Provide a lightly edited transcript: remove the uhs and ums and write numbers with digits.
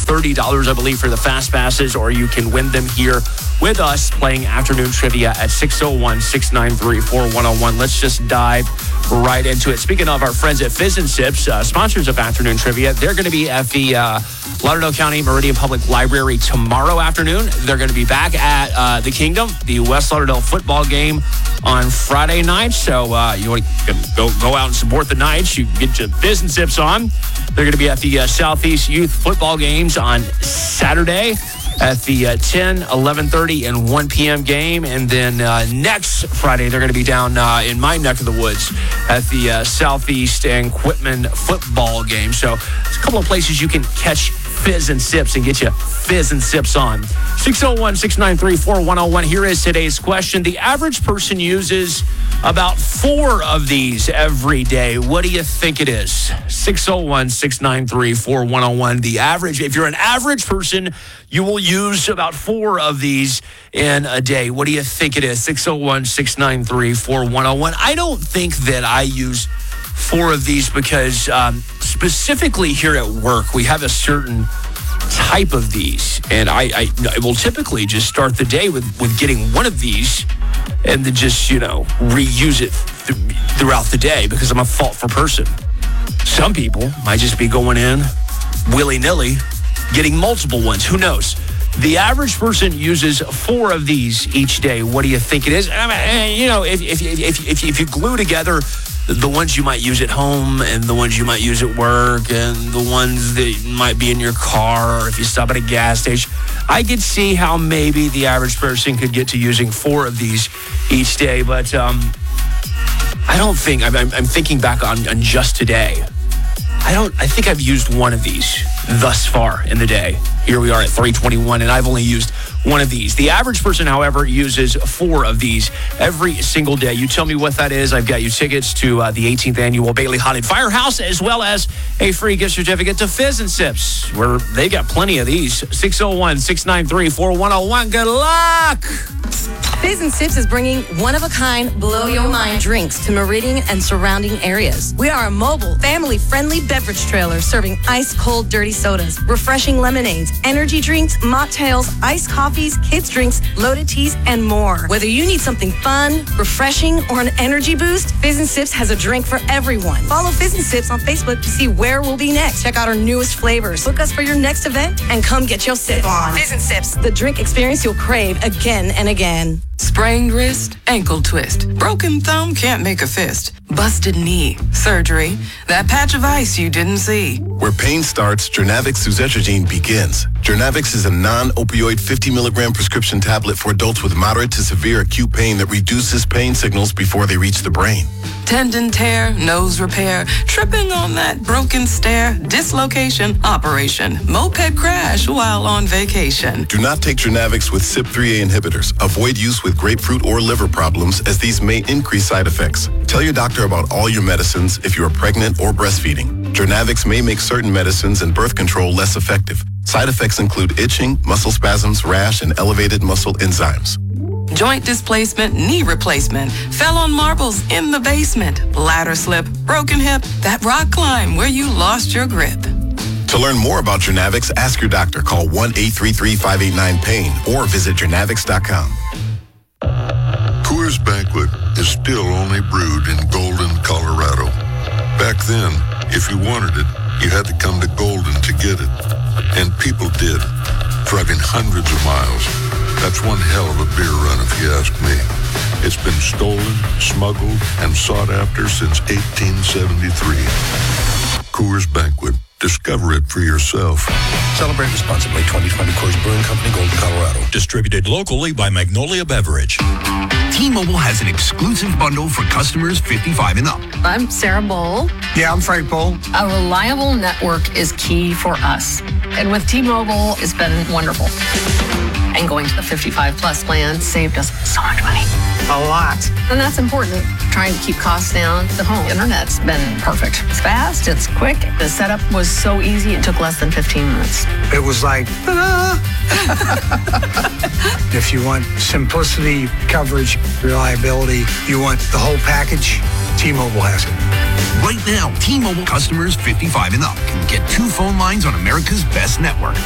$30, I believe, for the Fast Passes, or you can win them here with us playing afternoon trivia at 601-693-4101. Let's just dive right into it. Speaking of our friends at Fizz and Sips, sponsors of afternoon trivia, they're going to be at the Lauderdale County Meridian Public Library tomorrow afternoon. They're going to be back at the Kingdom, the West Lauderdale football game on Friday night. So you want to go out and support the Knights. You get your Fizz and Sips on. They're going to be at the Southeast Youth football games on Saturday at the 10, 11:30, and 1 p.m. game. And then next Friday, they're going to be down in my neck of the woods at the Southeast and Quitman football game. So there's a couple of places you can catch Fizz and Sips and get you Fizz and Sips on. 601-693-4101. Here is today's question. The average person uses about 4 of these every day. What do you think it is? 601-693-4101. The average, if you're an average person, you will use about 4 of these in a day. What do you think it is? 601-693-4101. I don't think that I use 4 of these because specifically here at work, we have a certain type of these. And I will typically just start the day with getting one of these and then just, reuse it throughout the day because I'm a thoughtful person. Some people might just be going in willy-nilly, getting multiple ones. Who knows? The average person uses 4 of these each day. What do you think it is? If you glue together the ones you might use at home and the ones you might use at work and the ones that might be in your car or if you stop at a gas station, I could see how maybe the average person could get to using 4 of these each day. But I don't think, I'm thinking back on just today. I think I've used 1 of these thus far in the day. Here we are at 3:21, and I've only used 1 of these. The average person, however, uses 4 of these every single day. You tell me what that is. I've got you tickets to the 18th annual Bailey Haunted Firehouse, as well as a free gift certificate to Fizz and Sips, where they got plenty of these. 601-693-4101. Good luck! Fizz and Sips is bringing one-of-a-kind, blow-your-mind drinks to Meridian and surrounding areas. We are a mobile, family-friendly beverage trailer serving ice-cold dirty sodas, refreshing lemonades, energy drinks, mocktails, iced coffees, kids' drinks, loaded teas, and more. Whether you need something fun, refreshing, or an energy boost, Fizz and Sips has a drink for everyone. Follow Fizz and Sips on Facebook to see where we'll be next. Check out our newest flavors. Book us for your next event and come get your sip on. Fizz and Sips, the drink experience you'll crave again and again. Sprained wrist, ankle twist. Broken thumb can't make a fist. Busted knee, surgery. That patch of ice you didn't see. Where pain starts, Jernavix suzetrigine begins. Jernavix is a non-opioid 50-milligram prescription tablet for adults with moderate to severe acute pain that reduces pain signals before they reach the brain. Tendon tear, nose repair, tripping on that broken stair, dislocation, operation, moped crash while on vacation. Do not take Jernavix with CYP3A inhibitors. Avoid use with grapefruit or liver problems as these may increase side effects. Tell your doctor about all your medicines if you are pregnant or breastfeeding. Jernavix may make certain medicines and birth control less effective. Side effects include itching, muscle spasms, rash, and elevated muscle enzymes. Joint displacement, knee replacement, fell on marbles in the basement, ladder slip, broken hip, that rock climb where you lost your grip. To learn more about Jernavix, ask your doctor. Call 1-833-589-PAIN or visit jernavix.com. Coors Banquet is still only brewed in Golden, Colorado. Back then, if you wanted it, you had to come to Golden to get it. And people did, driving hundreds of miles. That's one hell of a beer run if you ask me. It's been stolen, smuggled, and sought after since 1873. Coors Banquet. Discover it for yourself. Celebrate responsibly. 2020 Coors Brewing Company, Golden, Colorado. Distributed locally by Magnolia Beverage. T-Mobile has an exclusive bundle for customers 55 and up. I'm Sarah Bowl. Yeah, I'm Frank Bowl. A reliable network is key for us. And with T-Mobile, it's been wonderful. And going to the 55 plus plan saved us so much money. A lot. And that's important. Trying to keep costs down. The home internet's been perfect. It's fast, it's quick. The setup was so easy, it took less than 15 minutes. It was like, ta-da! If you want simplicity, coverage, reliability, you want the whole package, T-Mobile has it. Right now, T-Mobile customers 55 and up can get 2 phone lines on America's best network.